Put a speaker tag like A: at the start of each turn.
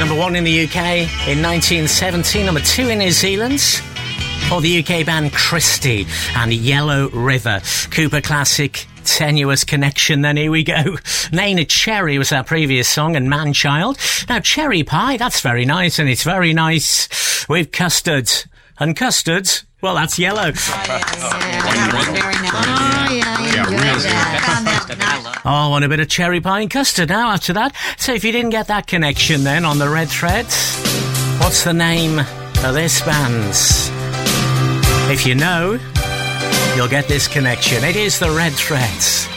A: Number 1 in the UK in 1970, number 2 in New Zealand. Or the UK band Christie and Yellow River. Cooper classic, Tenuous Connection. Then here we go. Neneh Cherry was our previous song, and Man-Child. Now, cherry pie, that's very nice, and it's very nice with custard. And custard, well, that's yellow. Oh, I want a bit of cherry pie and custard now after that. So if you didn't get that connection then on the red threads, what's the name of this band? If you know, you'll get this connection. It is the Red Threads.